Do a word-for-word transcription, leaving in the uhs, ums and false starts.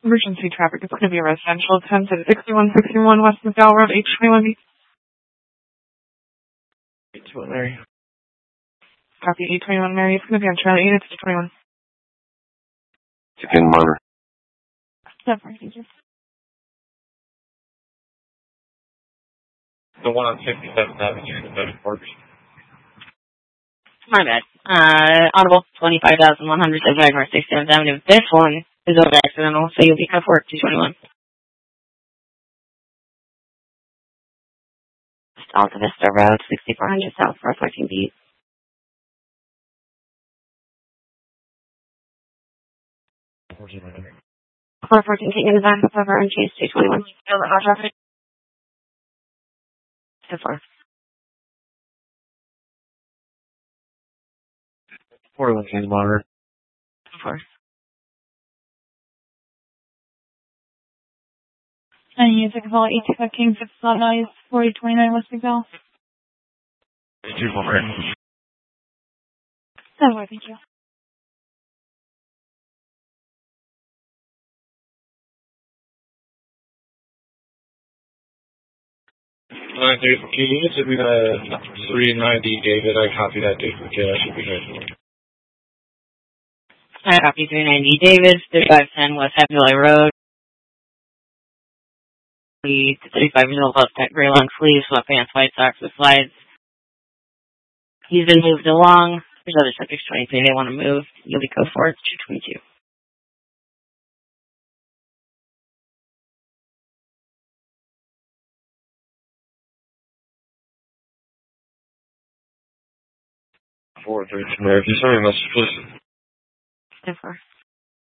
Emergency traffic is going to be a residential attempt at sixty-one sixty-one West McDowell Road, H twenty-one B. H twenty-one Mary. Copy, eight twenty-one Mary. It's going to be on Charlie eight, it's twenty-one. Chicken monitor. Seven, thank you. The one on fifty-seventh Avenue, the Park. My bad. Uh, audible, twenty-five thousand one hundred seventy-five North sixty-seventh Avenue. This one is over accidental, so you'll be cut for two twenty-one. Alta Vista Road, sixty-four hundred South, four fourteen B. four fourteen King in the back of over and change two twenty-one. Still the hot traffic? So far. forty-one King monitor. So far. And you took a call eight two five King, six slot noise, forty twenty-nine West McDowell. two one Seven, thank you. Uh, Dave, can you use it with uh, three ninety David? I copy that, Dave. Okay, that should be good. I copy three ninety David, thirty-five ten West Happy Valley Road. The thirty-five years old, left gray long sleeves, sweatpants, white socks with slides. He's been moved along. There's other subjects twenty-three they want to move. You'll be go for it. two twenty-two. four thirty-two Mary. If you send me a message, please. So far.